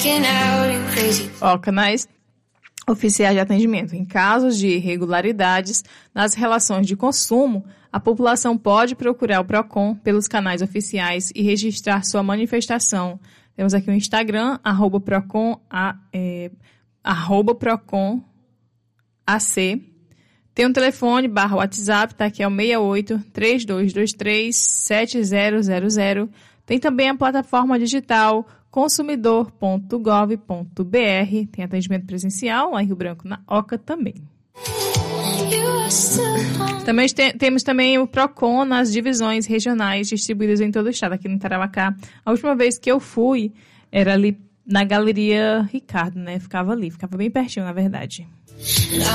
Canais oficiais de atendimento. Em casos de irregularidades nas relações de consumo, a população pode procurar o PROCON pelos canais oficiais e registrar sua manifestação. Temos aqui o Instagram, @PROCONAC. Tem um telefone, /WhatsApp, tá aqui, é o 68-3223-7000. Tem também a plataforma digital consumidor.gov.br. Tem atendimento presencial lá em Rio Branco, na Oca também. Temos também o PROCON nas divisões regionais distribuídas em todo o estado. Aqui no Tarauacá, a última vez que eu fui era ali na Galeria Ricardo, né? Ficava bem pertinho, na verdade.